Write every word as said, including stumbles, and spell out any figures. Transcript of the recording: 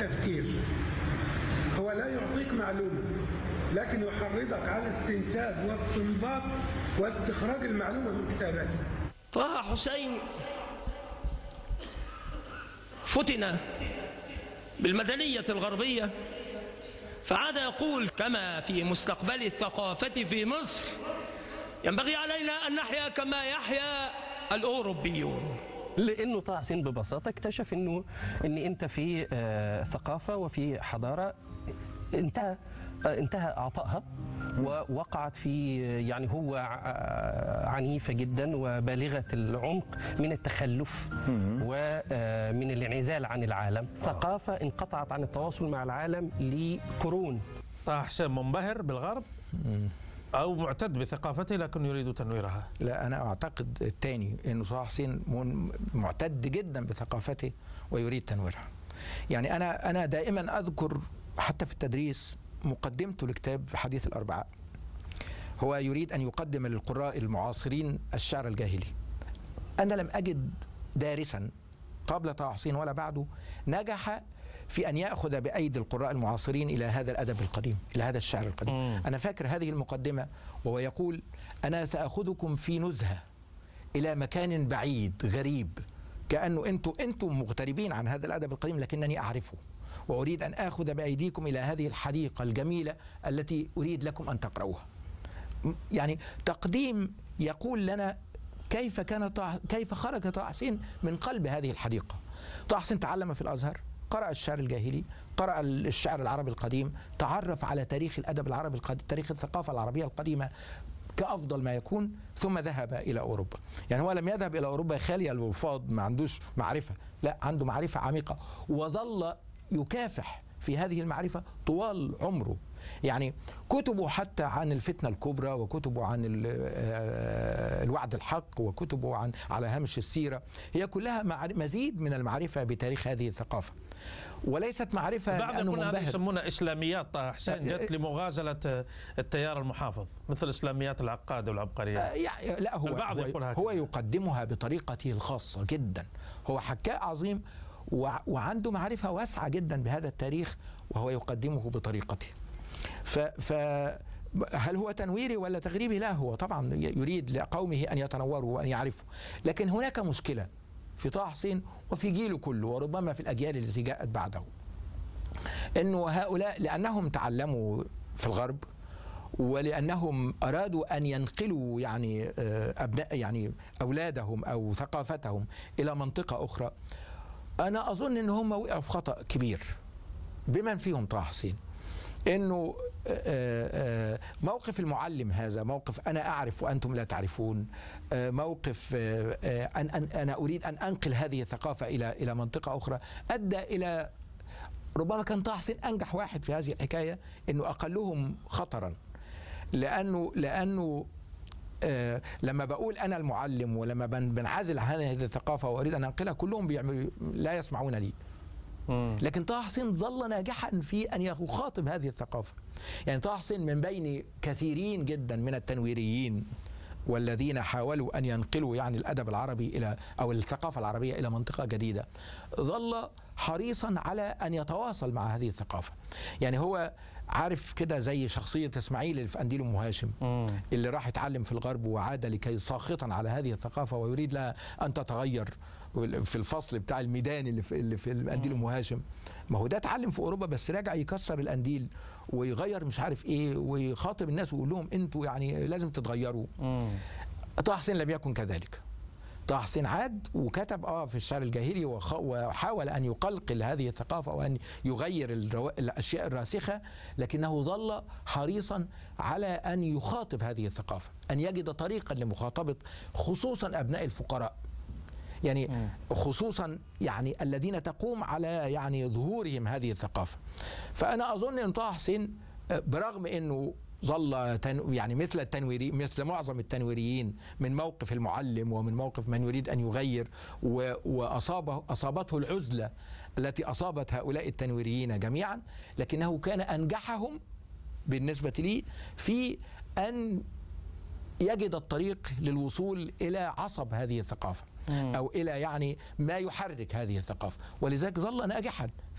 التفكير. هو لا يعطيك معلومة، لكن يحرضك على استنتاج واستنباط واستخراج المعلومة من كتاباته. طه حسين فتن بالمدنية الغربية، فعاد يقول كما في مستقبل الثقافة في مصر ينبغي علينا أن نحيا كما يحيا الأوروبيون. لأنه طه حسين ببساطة اكتشف أنه أن أنت في ثقافة وفي حضارة انتهى انتهى عطائها ووقعت في، يعني هو عنيفة جدا وبالغة العمق من التخلف ومن الانعزال عن العالم. ثقافة انقطعت عن التواصل مع العالم لقرون. طه حسين منبهر بالغرب أو معتد بثقافته لكن يريد تنويرها؟ لا، أنا أعتقد الثاني، إنه طه حسين معتد جدا بثقافته ويريد تنويرها. يعني أنا أنا دائما أذكر حتى في التدريس مقدمته لكتاب حديث الأربعاء. هو يريد أن يقدم للقراء المعاصرين الشعر الجاهلي. أنا لم أجد دارسا قبل طه حسين ولا بعده نجح في أن يأخذ بأيدي القراء المعاصرين إلى هذا الأدب القديم، إلى هذا الشعر القديم. مم. أنا فاكر هذه المقدمة وهو يقول: أنا سأخذكم في نزهة إلى مكان بعيد غريب، كأنه أنتم أنتم مغتربين عن هذا الأدب القديم لكنني أعرفه، وأريد أن آخذ بأيديكم إلى هذه الحديقة الجميلة التي أريد لكم أن تقرؤوها. يعني تقديم يقول لنا كيف كان طه كيف خرج طه حسين من قلب هذه الحديقة. طه حسين تعلم في الأزهر، قرأ الشعر الجاهلي، قرأ الشعر العربي القديم، تعرف على تاريخ الأدب العربي القديم، تاريخ الثقافة العربية القديمة كأفضل ما يكون، ثم ذهب إلى أوروبا. يعني هو لم يذهب إلى أوروبا خالي الوفاض، ما عندوش معرفة، لا، عنده معرفة عميقة، وظل يكافح في هذه المعرفة طوال عمره. يعني كتبه حتى عن الفتنة الكبرى، وكتبه عن الوعد الحق، وكتبه عن على هامش السيرة، هي كلها مزيد من المعرفة بتاريخ هذه الثقافة، وليست معرفة بعض يقول هذه يسمونها إسلاميات طه حسين جت لمغازلة التيار المحافظ، مثل إسلاميات العقاد والعبقريات. لا، هو البعض هو, يقول هو يقدمها بطريقته الخاصة جدا. هو حكاء عظيم وعنده معرفة واسعة جدا بهذا التاريخ، وهو يقدمه بطريقته. فهل هو تنويري ولا تغريبي؟ لا، هو طبعا يريد لقومه أن يتنوروا وأن يعرفوا، لكن هناك مشكلة في طه حسين وفي جيله كله، وربما في الأجيال التي جاءت بعده، أنه هؤلاء لأنهم تعلموا في الغرب، ولأنهم أرادوا أن ينقلوا يعني أبناء يعني أولادهم أو ثقافتهم إلى منطقة أخرى، أنا أظن أن هم وقعوا في خطأ كبير بمن فيهم طه حسين. انه موقف المعلم هذا موقف انا اعرف وانتم لا تعرفون، موقف ان انا اريد ان انقل هذه الثقافه الى الى منطقه اخرى، ادى الى ربما كان طه حسين انجح واحد في هذه الحكايه، انه اقلهم خطرا. لانه لانه آه لما بقول انا المعلم ولما بنعزل عن هذه الثقافه واريد ان انقلها، كلهم بيعملوا لا يسمعون لي. لكن طه حسين ظل ناجحا في أن يخاطب هذه الثقافة. يعني طه حسين من بين كثيرين جدا من التنويريين والذين حاولوا أن ينقلوا يعني الأدب العربي إلى أو الثقافة العربية إلى منطقة جديدة، ظل حريصا على أن يتواصل مع هذه الثقافة. يعني هو عارف كده زي شخصية إسماعيل اللي في قنديل أم هاشم، اللي راح يتعلم في الغرب وعاد لكي ساخطا على هذه الثقافة ويريد لها أن تتغير. في الفصل بتاع الميدان اللي في اللي في القنديل ام هاشم، ما هو ده اتعلم في اوروبا بس راجع يكسر القنديل ويغير مش عارف ايه، ويخاطب الناس ويقول لهم انتوا يعني لازم تتغيروا. طه حسين لم يكن كذلك. طه حسين عاد وكتب اه في الشعر الجاهلي وحاول ان يقلقل هذه الثقافه وان يغير الاشياء الراسخه، لكنه ظل حريصا على ان يخاطب هذه الثقافه، ان يجد طريقا لمخاطبه خصوصا ابناء الفقراء، يعني خصوصا يعني الذين تقوم على يعني ظهورهم هذه الثقافة. فأنا أظن أن طه حسين برغم أنه ظل يعني مثل التنويري مثل معظم التنويريين من موقف المعلم ومن موقف من يريد أن يغير، وأصابه أصابته العزلة التي أصابت هؤلاء التنويريين جميعا، لكنه كان أنجحهم بالنسبة لي في أن يجد الطريق للوصول إلى عصب هذه الثقافة أو إلى يعني ما يحرك هذه الثقافة، ولذلك ظل ناجحا